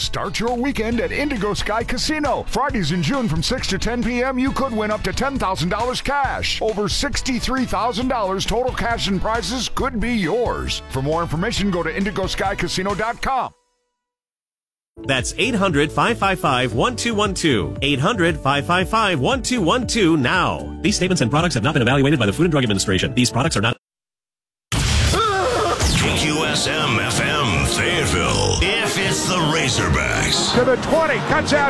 Start your weekend at Indigo Sky Casino. Fridays in June from 6 to 10 p.m., you could win up to $10,000 cash. Over $63,000 total cash and prizes could be yours. For more information, go to IndigoSkyCasino.com. That's 800-555-1212. 800-555-1212 now. These statements and products have not been evaluated by the Food and Drug Administration. These products are not... KQSM FM Fayetteville. If it's the Razorbacks. To the 20, cuts out